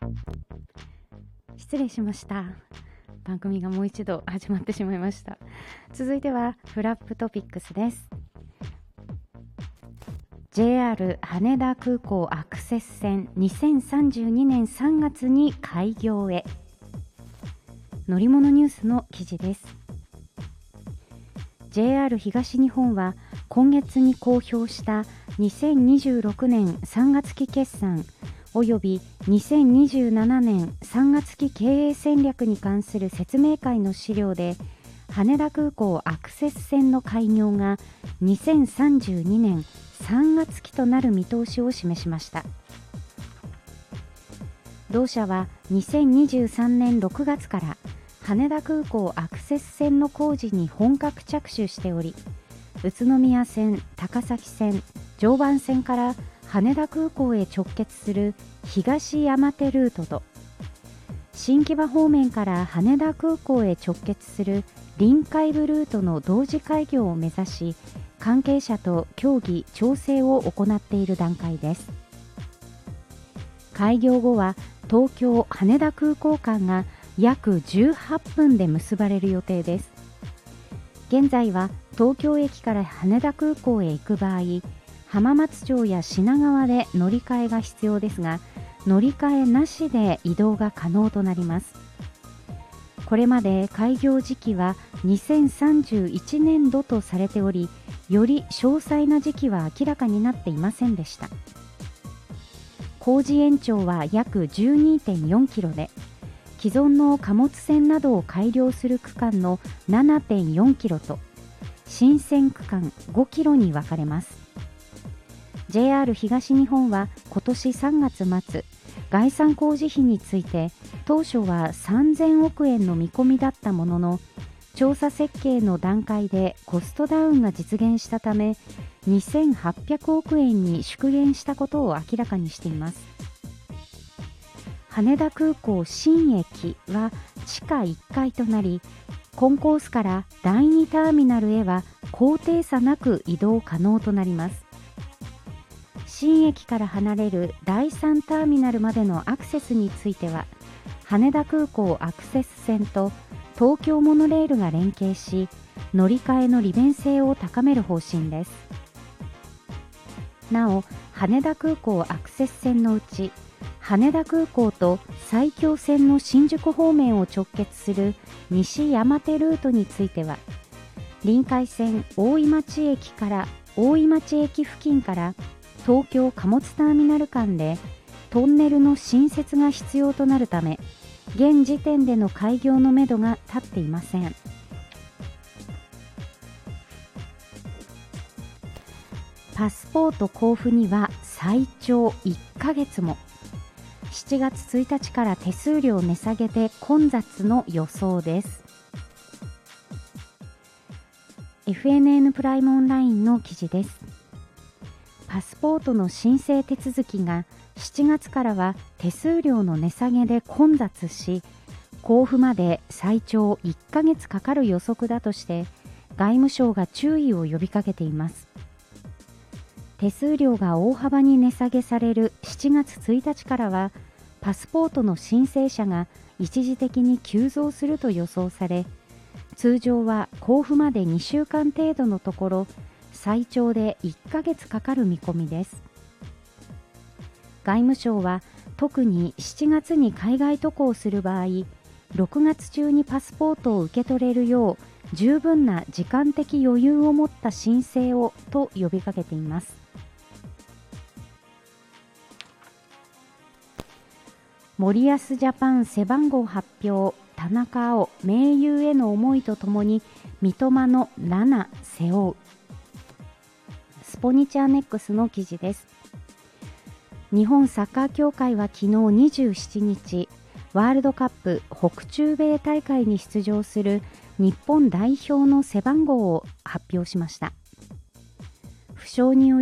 失礼しました。番組がもう一度始まってしまいました。続いてはフラップトピックスです。 JR 羽田空港アクセス線2032年3月に開業へ。乗り物ニュースの記事です。 JR 東日本は今月に公表した2026年3月期決算および2027年3月期経営戦略に関する説明会の資料で、羽田空港アクセス線の開業が2032年3月期となる見通しを示しました。同社は2023年6月から羽田空港アクセス線の工事に本格着手しており、宇都宮線、高崎線、常磐線から羽田空港へ直結する東山手ルートと、新木場方面から羽田空港へ直結する臨海部ルートの同時開業を目指し、関係者と協議・調整を行っている段階です。開業後は東京・羽田空港間が約18分で結ばれる予定です。現在は東京駅から羽田空港へ行く場合、浜松町や品川で乗り換えが必要ですが、乗り換えなしで移動が可能となります。これまで開業時期は2031年度とされており、より詳細な時期は明らかになっていませんでした。工事延長は約 12.4 キロで、既存の貨物線などを改良する区間の 7.4 キロと新線区間5キロに分かれます。JR 東日本は今年3月末、概算工事費について当初は3000億円の見込みだったものの、調査設計の段階でコストダウンが実現したため2800億円に縮減したことを明らかにしています。羽田空港新駅は地下1階となり、コンコースから第2ターミナルへは高低差なく移動可能となります。新駅から離れる第3ターミナルまでのアクセスについては、羽田空港アクセス線と東京モノレールが連携し、乗り換えの利便性を高める方針です。なお、羽田空港アクセス線のうち、羽田空港と埼京線の新宿方面を直結する西山手ルートについては、臨海線大井町駅付近から東京貨物ターミナル間でトンネルの新設が必要となるため、現時点での開業のめどが立っていません。パスポート交付には最長1ヶ月も。7月1日から手数料値下げで混雑の予想です。 FNN プライムオンラインの記事です。パスポートの申請手続きが7月からは手数料の値下げで混雑し、交付まで最長1ヶ月かかる予測だとして外務省が注意を呼びかけています。手数料が大幅に値下げされる7月1日からはパスポートの申請者が一時的に急増すると予想され、通常は交付まで2週間程度のところ、最長で1ヶ月かかる見込みです。外務省は特に7月に海外渡航する場合、6月中にパスポートを受け取れるよう十分な時間的余裕を持った申請をと呼びかけています。森保ジャパン背番号発表、田中碧盟友への思いとともに三笘の7背負う。スポニチアネックスの記事です。日本サッカー協会は昨日27日、ワールドカップ北中米大会に出場する日本代表の背番号を発表しました。負傷により